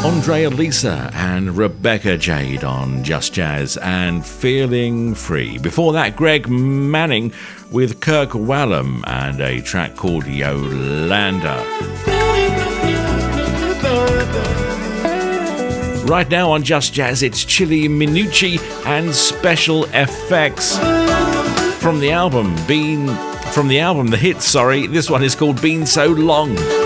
Andrea Lisa and Rebecca Jade on Just Jazz and Feeling Free. Before that, Greg Manning with Kirk Whalum and a track called Yolanda. Right now on Just Jazz, it's Chili Minucci and Special Effects from the album The Hits, this one is called Been So Long.